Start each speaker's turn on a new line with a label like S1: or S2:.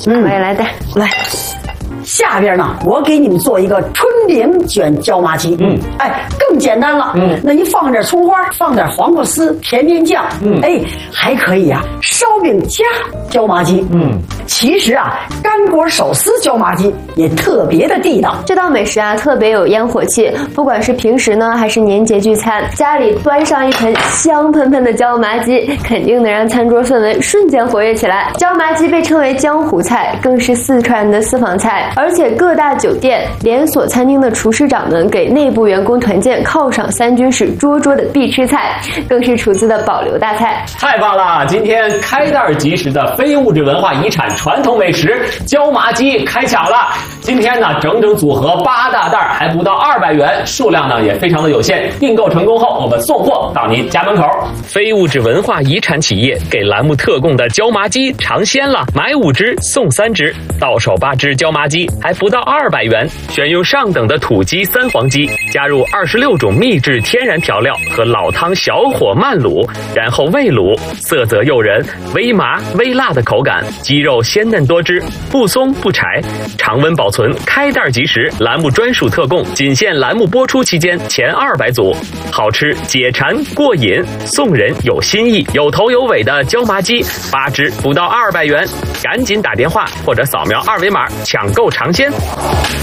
S1: 我也来点，
S2: 来。下边呢，我给你们做一个春饼卷椒麻鸡。更简单了。那你放点葱花，放点黄瓜丝、甜面酱。还可以啊，烧饼夹椒麻鸡。其实啊，干果手撕椒麻鸡也特别的地道。
S1: 这道美食啊，特别有烟火气。不管是平时呢，还是年节聚餐，家里端上一盆香喷喷的椒麻鸡，肯定能让餐桌氛围瞬间活跃起来。椒麻鸡被称为江湖菜，更是四川人的私房菜。而且各大酒店、连锁餐厅的厨师长们给内部员工团建犒赏三军是桌桌的必吃菜，更是厨子的保留大菜。
S3: 太棒了！今天开袋即食的非物质文化遗产传统美食椒麻鸡开抢了。今天呢，整整组合8大袋，还不到200元，数量呢也非常的有限。订购成功后，我们送货到您家门口。
S4: 非物质文化遗产企业给栏目特供的椒麻鸡尝鲜了，买5只送3只，到手8只椒麻鸡还不到200元，选用上等的土鸡3黄鸡，加入26种秘制天然调料和老汤小火慢卤，然后味卤，色泽诱人，微麻微辣的口感，鸡肉鲜嫩多汁，不松不柴，常温保存，开袋即食，栏目专属特供，仅限栏目播出期间前200组，好吃解馋过瘾，送人有新意，有头有尾的椒麻鸡8只不到200元，赶紧打电话或者扫描2维码抢购尝鲜。